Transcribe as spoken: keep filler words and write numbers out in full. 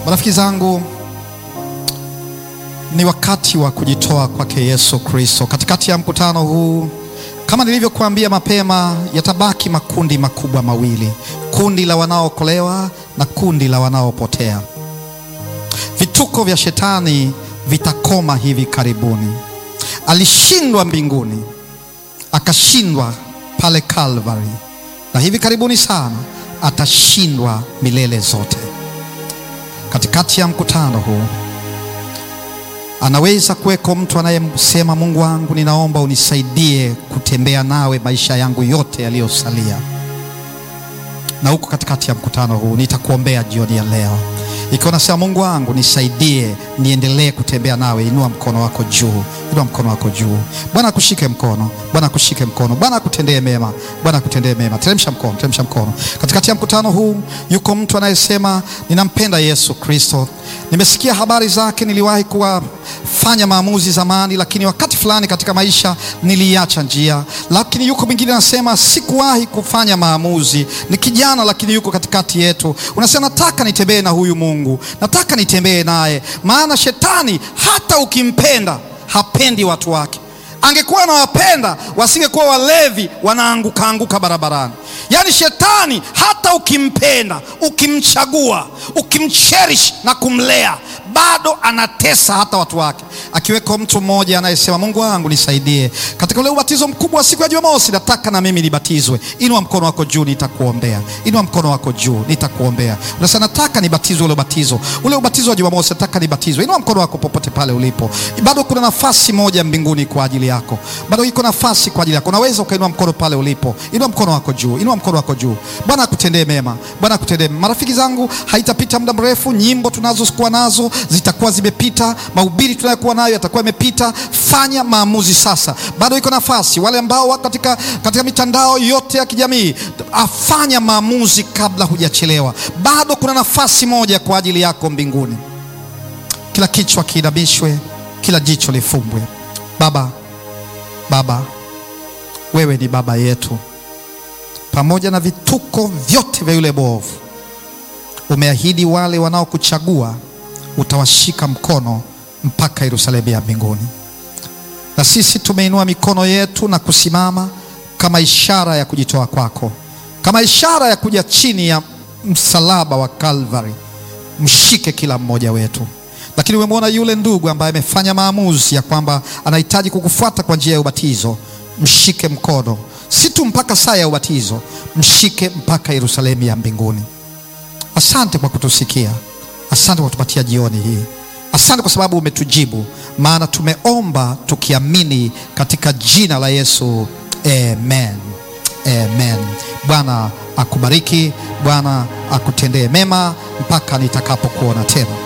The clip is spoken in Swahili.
Marafiki zangu, ni wakati wa kujitoa kwake Yesu Kristo. Katikati ya mkutano huu, kama nilivyokuambia mapema, yatabaki makundi makubwa mawili, kundi la wanaookolewa na kundi la wanaopotea. Vituko vya shetani vitakoma hivi karibuni. Alishindwa mbinguni, akashindwa pale Calvary, na hivi karibuni sana atashindwa milele zote. Katikati ya mkutano huu anaweza kuweko mtu anayesema, Mungu wangu, ninaomba unisaidie kutembea nawe maisha yangu yote yaliyosalia. Na huko katikati ya mkutano huu nitakuombea jioni ya leo. Ikiwa unasema, Mungu wangu nisaidie niendelee kutembea nawe, inua mkono wako juu. Inua mkono wako juu. Bwana akushike mkono. Bwana akushike mkono. Bwana akutendee mema. Bwana akutendee mema. Teremsha mkono, teremsha mkono. Katikati ya mkutano huu yuko mtu anayesema, ninampenda Yesu Kristo. Nimesikia habari zake, niliwahi kuwafanya maamuzi zamani, lakini wakati fulani katika maisha niliacha njia. Lakini yuko mwingine anasema, sikuwahi kufanya maamuzi. Ni kijana lakini yuko katikati yetu. Unasema, nataka nitembee na huyu Mungu. Nataka nitembee naye. Maana shetani hata ukimpenda hapendi watu wake. Angekuwa anawapenda, wasingekuwa walevi wanaanguka anguka barabarani. Yaani shetani hata ukimpenda, ukimchagua, ukimcherish na kumlea, bado anatesa hata watu wake. Akiweko mtu mmoja anayesema, Mungu wangu nisaidie katika ule ubatizo mkubwa wa siku ya Jumamosi, nataka na mimi nibatizwe. Inua mkono wako juu, nitakuombea. Inua mkono wako juu, nitakuombea. Unasema, nataka nibatizwe ule ubatizo. Ule ubatizo wa Jumamosi nataka nibatizwe. Inua mkono wako popote pale ulipo. Bado kuna nafasi moja mbinguni kwa ajili yako. Bado iko nafasi kwa ajili yako. Unaweza ukainua mkono pale ulipo. Inua mkono wako juu. Inua mkono wako juu. Bwana akutendee mema. Bwana akutendee mema. Marafiki zangu, haitapita muda mrefu, nyimbo tunazokuwa nazo zitakuwa zimepita, mahubiri tunayokuwa nayo yatakuwa yamepita. Fanya maamuzi sasa. Bado iko nafasi. Wale ambao wako katika katika mitandao yote ya kijamii, afanya maamuzi kabla hujachelewa. Bado kuna nafasi moja kwa ajili yako mbinguni. Kila kichwa kiinamishwe, kila jicho lifumbwe. Baba, Baba, wewe ni baba yetu. Pamoja na vituko vyote vya yule bovu, umeahidi wale wanaokuchagua utawashika mkono mpaka Yerusalemu ya mbinguni. Na sisi tumeinua mikono yetu na kusimama kama ishara ya kujitoa kwako, kama ishara ya kuja chini ya msalaba wa Calvary. Mshike kila mmoja wetu. Lakini umemwona yule ndugu ambaye amefanya maamuzi ya kwamba anahitaji kukufuata kwa njia ya ubatizo. Mshike mkono, si tu mpaka saa ya ubatizo, mshike mpaka Yerusalemu ya mbinguni. Asante kwa kutusikia. Asante kwa kutupatia jioni hii. Asante kwa sababu umetujibu, maana tumeomba tukiamini katika jina la Yesu. Amen. Amen. Bwana akubariki. Bwana akutendee mema mpaka nitakapokuona tena.